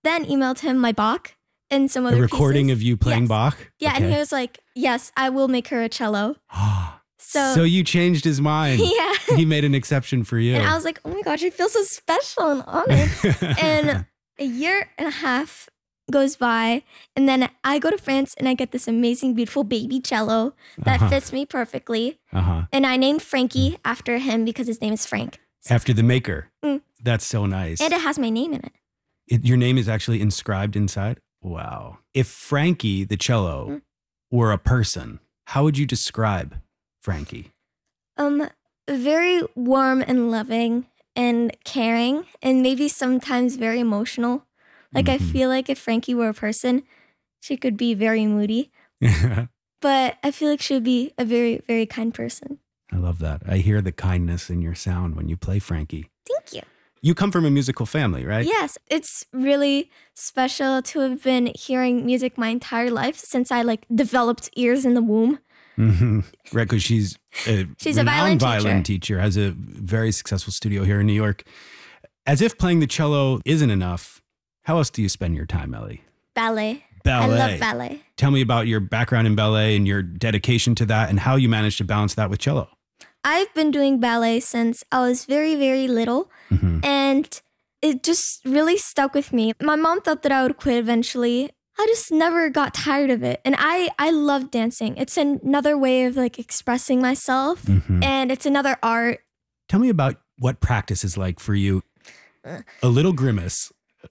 then emailed him my Bach and some other A recording pieces. of you playing Yes. Bach? Yeah, Okay. and he was like, yes, I will make her a cello. So you changed his mind. Yeah. He made an exception for you. And I was like, oh my gosh, I feel so special and honored. And a year and a half goes by, and then I go to France and I get this amazing, beautiful baby cello that fits me perfectly. And I named Frankie after him because his name is Frank. After the maker. Mm. That's so nice. And it has my name in it. Your name is actually inscribed inside? Wow. If Frankie, the cello, were a person, how would you describe Frankie? Very warm and loving and caring, and maybe sometimes very emotional. Like I feel like if Frankie were a person, she could be very moody. But I feel like she would be a very, very kind person. I love that. I hear the kindness in your sound when you play Frankie. Thank you. You come from a musical family, right? Yes, it's really special to have been hearing music my entire life since I developed ears in the womb. Right, because she's a renowned violin teacher, has a very successful studio here in New York. As if playing the cello isn't enough, how else do you spend your time, Ellie? Ballet. Ballet. I love ballet. Tell me about your background in ballet and your dedication to that and how you managed to balance that with cello. I've been doing ballet since I was very, very little, and it just really stuck with me. My mom thought that I would quit eventually. I just never got tired of it. And I love dancing. It's another way of expressing myself, and it's another art. Tell me about what practice is like for you. A little grimace.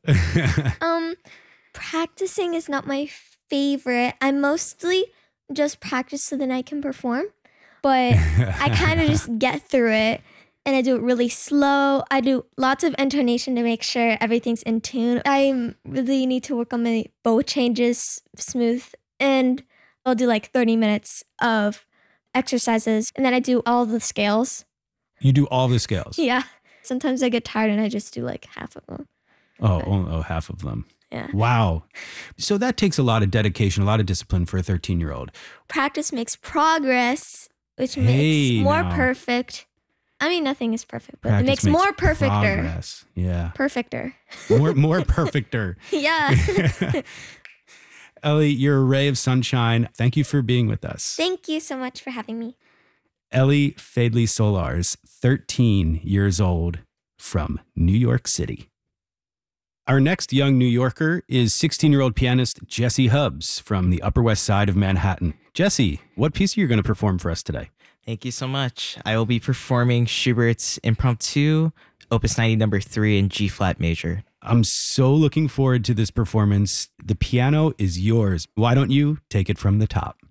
Practicing is not my favorite. I mostly just practice so that I can perform, but I kind of just get through it, and I do it really slow. I do lots of intonation to make sure everything's in tune. I really need to work on my bow changes smooth, and I'll do 30 minutes of exercises, and then I do all the scales. You do all the scales? Yeah. Sometimes I get tired and I just do half of them. Oh, half of them. Yeah. Wow. So that takes a lot of dedication, a lot of discipline for a 13-year-old. Practice makes progress, which makes more perfect. I mean, nothing is perfect, but it makes more perfecter. Progress. Yeah. Perfecter. More perfecter. Yeah. Ellie, you're a ray of sunshine. Thank you for being with us. Thank you so much for having me. Ellie Fadley Solars, 13 years old, from New York City. Our next young New Yorker is 16-year-old pianist Jesse Hubbs from the Upper West Side of Manhattan. Jesse, what piece are you going to perform for us today? Thank you so much. I will be performing Schubert's Impromptu, Opus 90 No. 3 in G-flat major. I'm so looking forward to this performance. The piano is yours. Why don't you take it from the top?